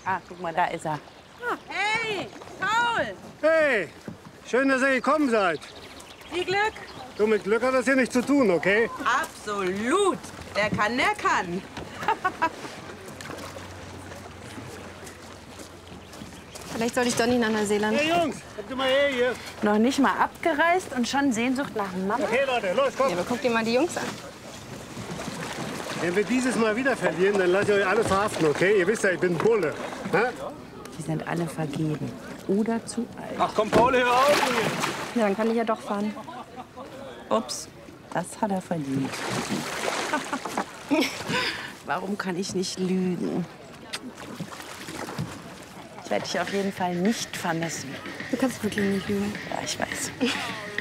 Ah, guck mal, da ist er. Hey, Paul! Hey, schön, dass ihr gekommen seid. Viel Glück! Du, mit Glück hat das hier nichts zu tun, okay? Absolut! Der kann, der kann. Vielleicht sollte ich doch nicht nach Neuseeland. Hey Jungs, kommt ihr mal her hier. Noch nicht mal abgereist und schon Sehnsucht nach Mama? Okay, Leute, los, komm. Ja, aber guck dir mal die Jungs an. Wenn wir dieses Mal wieder verlieren, dann lasst ihr euch alle verhaften, okay? Ihr wisst ja, ich bin ein Bulle. Ha? Die sind alle vergeben. Oder zu alt. Ach komm, Paul, hör auf! Ja, dann kann ich ja doch fahren. Ups, das hat er verdient. Warum kann ich nicht lügen? Ich werde dich auf jeden Fall nicht vermissen. Du kannst wirklich nicht lügen. Ja, ich weiß.